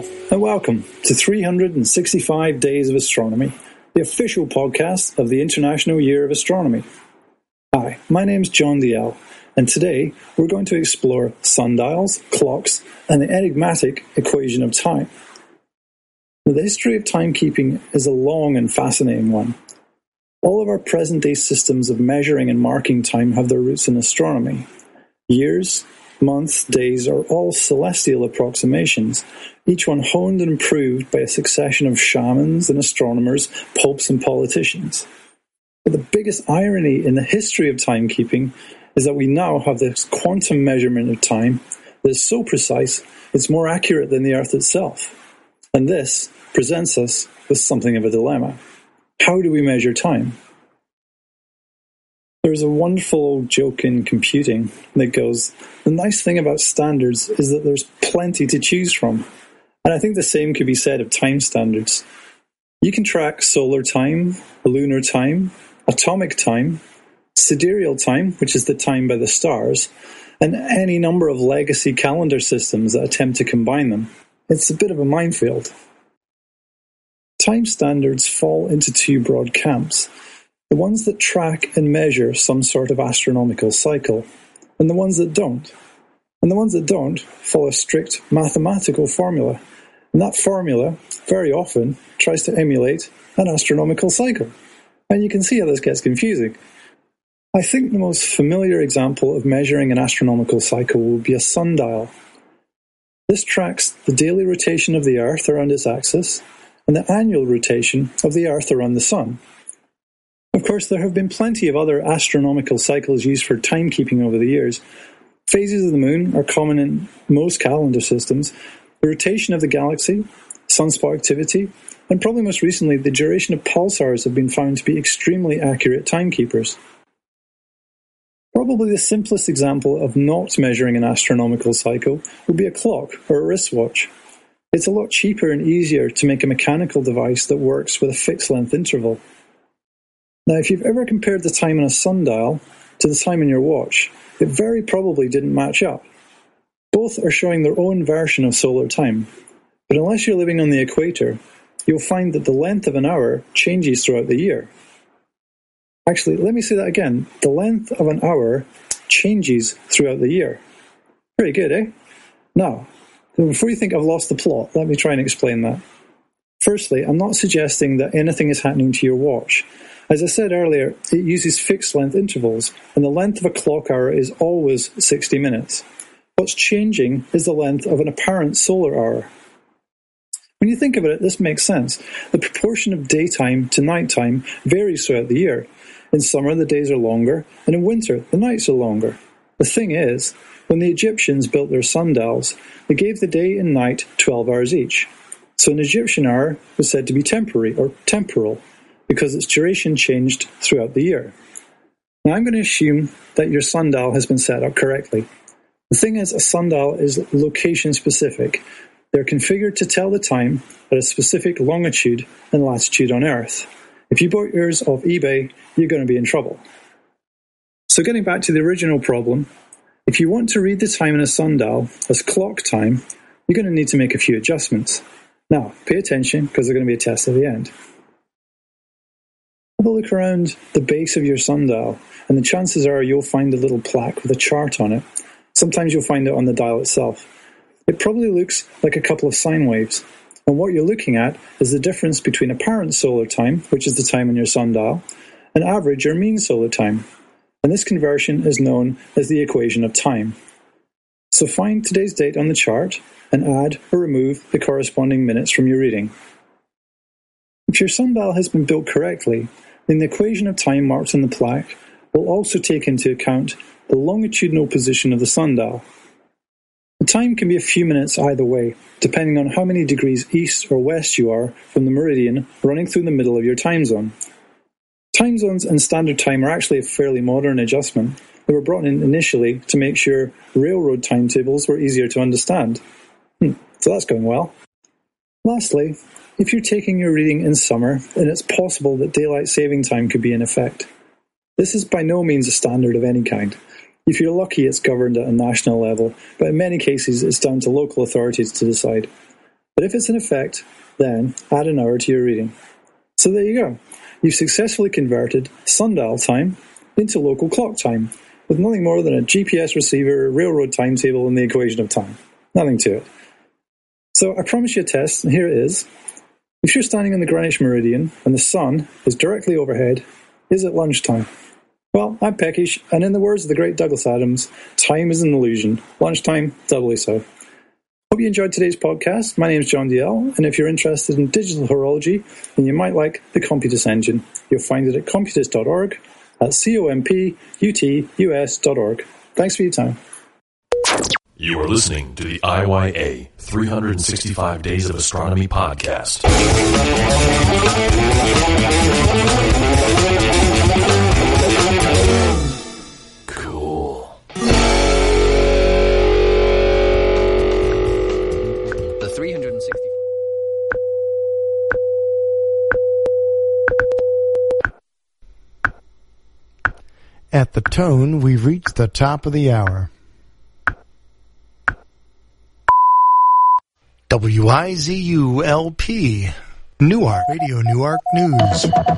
Hello, and welcome to 365 Days of Astronomy, the official podcast of the International Year of Astronomy. Hi, my name's John DL, and today we're going to explore sundials, clocks, and the enigmatic equation of time. Now, the history of timekeeping is a long and fascinating one. All of our present-day systems of measuring and marking time have their roots in astronomy. Years, months, days are all celestial approximations, each one honed and improved by a succession of shamans and astronomers, popes and politicians. But the biggest irony in the history of timekeeping is that we now have this quantum measurement of time that is so precise it's more accurate than the Earth itself. And this presents us with something of a dilemma. How do we measure time? There's a wonderful old joke in computing that goes, the nice thing about standards is that there's plenty to choose from. And I think the same could be said of time standards. You can track solar time, lunar time, atomic time, sidereal time, which is the time by the stars, and any number of legacy calendar systems that attempt to combine them. It's a bit of a minefield. Time standards fall into two broad camps. The ones that track and measure some sort of astronomical cycle, and the ones that don't. And the ones that don't follow a strict mathematical formula. And that formula, very often, tries to emulate an astronomical cycle. And you can see how this gets confusing. I think the most familiar example of measuring an astronomical cycle would be a sundial. This tracks the daily rotation of the Earth around its axis, and the annual rotation of the Earth around the Sun. Of course, there have been plenty of other astronomical cycles used for timekeeping over the years. Phases of the moon are common in most calendar systems, the rotation of the galaxy, sunspot activity, and probably most recently, the duration of pulsars have been found to be extremely accurate timekeepers. Probably the simplest example of not measuring an astronomical cycle would be a clock or a wristwatch. It's a lot cheaper and easier to make a mechanical device that works with a fixed length interval. Now, if you've ever compared the time on a sundial to the time on your watch, it very probably didn't match up. Both are showing their own version of solar time, but unless you're living on the equator, you'll find that the length of an hour changes throughout the year. Actually, let me say that again. The length of an hour changes throughout the year. Pretty good, eh? Now, before you think I've lost the plot, let me try and explain that. Firstly, I'm not suggesting that anything is happening to your watch. As I said earlier, it uses fixed length intervals, and the length of a clock hour is always 60 minutes. What's changing is the length of an apparent solar hour. When you think about it, this makes sense. The proportion of daytime to nighttime varies throughout the year. In summer, the days are longer, and in winter, the nights are longer. The thing is, when the Egyptians built their sundials, they gave the day and night 12 hours each. So an Egyptian hour was said to be temporary or temporal, because its duration changed throughout the year. Now I'm going to assume that your sundial has been set up correctly. The thing is, a sundial is location specific. They're configured to tell the time at a specific longitude and latitude on Earth. If you bought yours off eBay, you're going to be in trouble. So getting back to the original problem, if you want to read the time in a sundial as clock time, you're going to need to make a few adjustments. Now, pay attention because there's going to be a test at the end. Have a look around the base of your sundial, and the chances are you'll find a little plaque with a chart on it. Sometimes you'll find it on the dial itself. It probably looks like a couple of sine waves, and what you're looking at is the difference between apparent solar time, which is the time on your sundial, and average or mean solar time. And this conversion is known as the equation of time. So find today's date on the chart and add or remove the corresponding minutes from your reading. If your sundial has been built correctly, then the equation of time marked on the plaque will also take into account the longitudinal position of the sundial. The time can be a few minutes either way, depending on how many degrees east or west you are from the meridian running through the middle of your time zone. Time zones and standard time are actually a fairly modern adjustment. They were brought in initially to make sure railroad timetables were easier to understand. So that's going well. Lastly, if you're taking your reading in summer, then it's possible that daylight saving time could be in effect. This is by no means a standard of any kind. If you're lucky, it's governed at a national level, but in many cases it's down to local authorities to decide. But if it's in effect, then add an hour to your reading. So there you go. You've successfully converted sundial time into local clock time, with nothing more than a GPS receiver, railroad timetable, and the equation of time. Nothing to it. So I promise you a test, and here it is. If you're standing on the Greenwich Meridian and the sun is directly overhead, is it lunchtime? Well, I'm peckish, and in the words of the great Douglas Adams, time is an illusion. Lunchtime, doubly so. Hope you enjoyed today's podcast. My name is John DL, and if you're interested in digital horology, then you might like the Computus Engine. You'll find it at computus.org, at computus.org. Thanks for your time. You are listening to the IYA 365 Days of Astronomy podcast. Cool. The 360. At the tone, we've reached the top of the hour. WIZU-LP, Newark, Radio Newark News.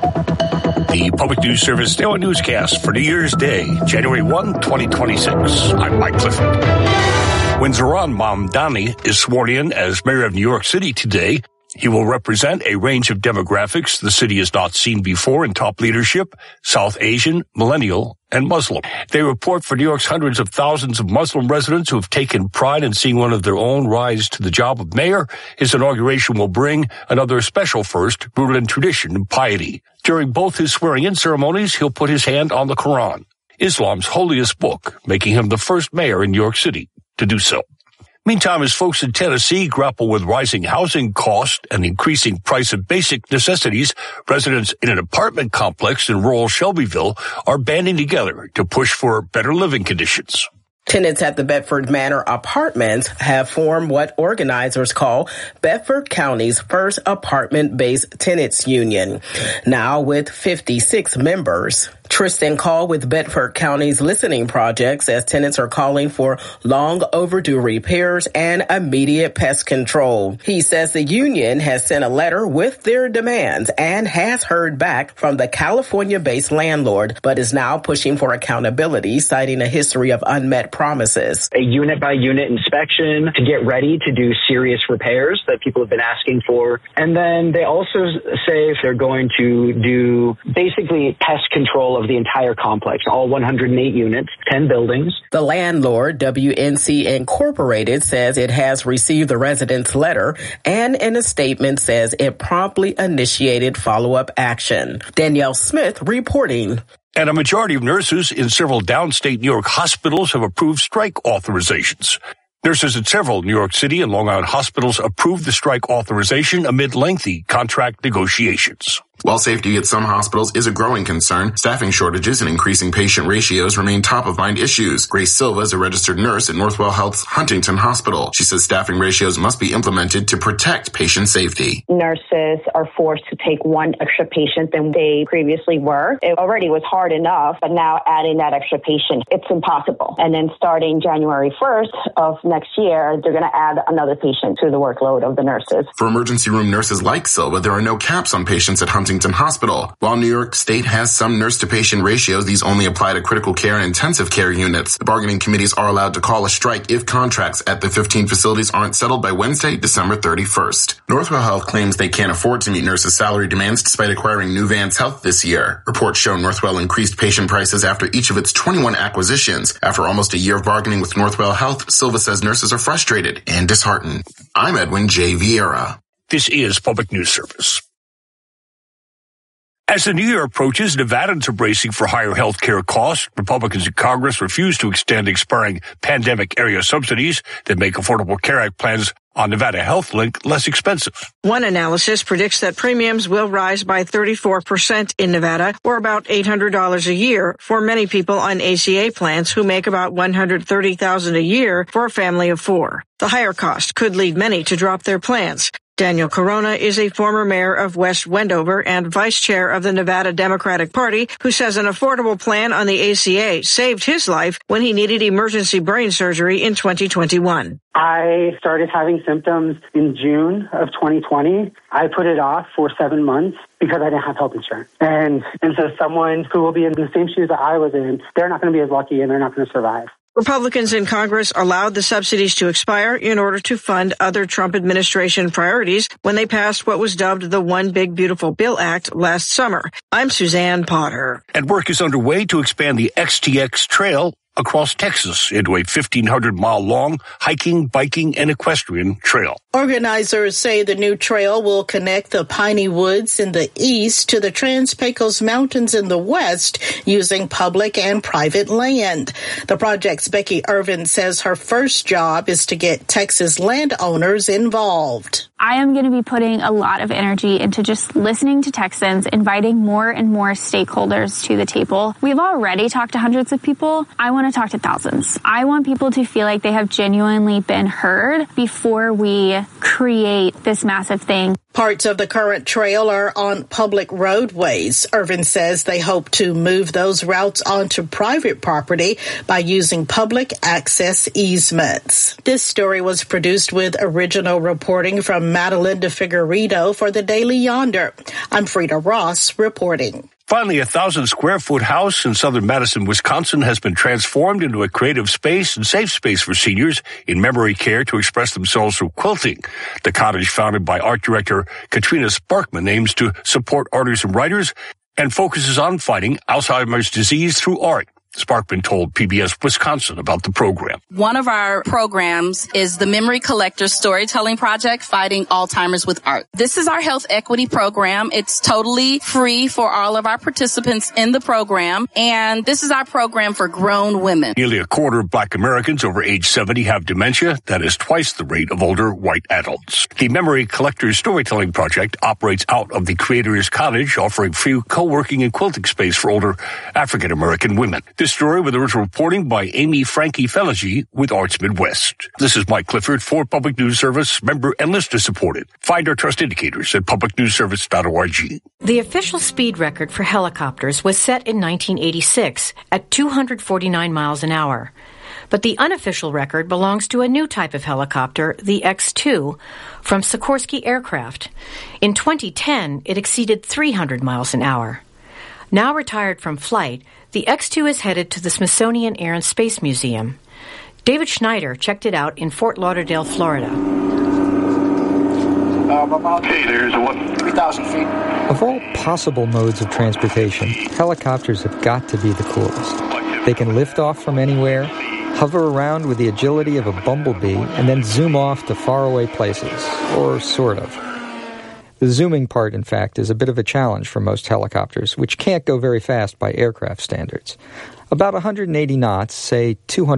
The Public News Service Daily Newscast for New Year's Day, January 1, 2026. I'm Mike Clifford. When Zohran Mamdani is sworn in as mayor of New York City today, he will represent a range of demographics the city has not seen before in top leadership: South Asian, millennial, and Muslim. They report for New York's hundreds of thousands of Muslim residents who have taken pride in seeing one of their own rise to the job of mayor. His inauguration will bring another special first, rooted in tradition and piety. During both his swearing-in ceremonies, he'll put his hand on the Quran, Islam's holiest book, making him the first mayor in New York City to do so. Meantime, as folks in Tennessee grapple with rising housing costs and the increasing price of basic necessities, residents in an apartment complex in rural Shelbyville are banding together to push for better living conditions. Tenants at the Bedford Manor Apartments have formed what organizers call Bedford County's first apartment-based tenants union, now with 56 members. Tristan Call with Bedford County's Listening Project says tenants are calling for long overdue repairs and immediate pest control. He says the union has sent a letter with their demands and has heard back from the California-based landlord, but is now pushing for accountability, citing a history of unmet promises. A unit-by-unit inspection to get ready to do serious repairs that people have been asking for. And then they also say they're going to do basically pest control of the entire complex, all 108 units, 10 buildings. The landlord, WNC Incorporated, says it has received the residents' letter and in a statement says it promptly initiated follow-up action. Danielle Smith reporting. And a majority of nurses in several downstate New York hospitals have approved strike authorizations. Nurses at several New York City and Long Island hospitals approved the strike authorization amid lengthy contract negotiations. While safety at some hospitals is a growing concern, staffing shortages and increasing patient ratios remain top-of-mind issues. Grace Silva is a registered nurse at Northwell Health's Huntington Hospital. She says staffing ratios must be implemented to protect patient safety. Nurses are forced to take one extra patient than they previously were. It already was hard enough, but now adding that extra patient, it's impossible. And then starting January 1st of next year, they're going to add another patient to the workload of the nurses. For emergency room nurses like Silva, there are no caps on patients at Huntington Hospital. While New York State has some nurse-to-patient ratios, these only apply to critical care and intensive care units. The bargaining committees are allowed to call a strike if contracts at the 15 facilities aren't settled by Wednesday, December 31st. Northwell Health claims they can't afford to meet nurses' salary demands despite acquiring New Vance Health this year. Reports show Northwell increased patient prices after each of its 21 acquisitions. After almost a year of bargaining with Northwell Health, Silva says nurses are frustrated and disheartened. I'm Edwin J. Vieira. This is Public News Service. As the new year approaches, Nevadans are bracing for higher health care costs. Republicans in Congress refuse to extend expiring pandemic area subsidies that make Affordable Care Act plans on Nevada Health Link less expensive. One analysis predicts that premiums will rise by 34% in Nevada, or about $800 a year for many people on ACA plans who make about $130,000 a year for a family of four. The higher cost could lead many to drop their plans. Daniel Corona is a former mayor of West Wendover and vice chair of the Nevada Democratic Party, who says an affordable plan on the ACA saved his life when he needed emergency brain surgery in 2021. I started having symptoms in June of 2020. I put it off for 7 months because I didn't have health insurance. And so someone who will be in the same shoes that I was in, they're not going to be as lucky and they're not going to survive. Republicans in Congress allowed the subsidies to expire in order to fund other Trump administration priorities when they passed what was dubbed the One Big Beautiful Bill Act last summer. I'm Suzanne Potter. And work is underway to expand the XTX Trail across Texas into a 1,500-mile-long hiking, biking, and equestrian trail. Organizers say the new trail will connect the piney woods in the east to the Trans-Pecos Mountains in the west using public and private land. The project's Becky Irvin says her first job is to get Texas landowners involved. I am going to be putting a lot of energy into just listening to Texans, inviting more and more stakeholders to the table. We've already talked to hundreds of people. I want to talk to thousands. I want people to feel like they have genuinely been heard before we create this massive thing. Parts of the current trail are on public roadways. Irvin says they hope to move those routes onto private property by using public access easements. This story was produced with original reporting from Madelinda Figueredo for the Daily Yonder. I'm Frida Ross reporting. Finally, a 1,000-square-foot house in southern Madison, Wisconsin, has been transformed into a creative space and safe space for seniors in memory care to express themselves through quilting. The cottage, founded by art director Katrina Sparkman, aims to support artists and writers and focuses on fighting Alzheimer's disease through art. Sparkman told PBS Wisconsin about the program. One of our programs is the Memory Collector Storytelling Project, Fighting Alzheimer's with Art. This is our health equity program. It's totally free for all of our participants in the program, and this is our program for grown women. Nearly a quarter of Black Americans over age 70 have dementia. That is twice the rate of older white adults. The Memory Collector Storytelling Project operates out of the Creator's Cottage, offering free co-working and quilting space for older African American women. This story with original reporting by Amy Frankie Fellagy with Arts Midwest. This is Mike Clifford for Public News Service, member and listener supported. Find our trust indicators at publicnewsservice.org. The official speed record for helicopters was set in 1986 at 249 miles an hour. But the unofficial record belongs to a new type of helicopter, the X-2, from Sikorsky Aircraft. In 2010, it exceeded 300 miles an hour. Now retired from flight, the X-2 is headed to the Smithsonian Air and Space Museum. David Schneider checked it out in Fort Lauderdale, Florida. Okay, there's 3,000 feet. Of all possible modes of transportation, helicopters have got to be the coolest. They can lift off from anywhere, hover around with the agility of a bumblebee, and then zoom off to faraway places, or sort of. The zooming part, in fact, is a bit of a challenge for most helicopters, which can't go very fast by aircraft standards. About 180 knots, say 200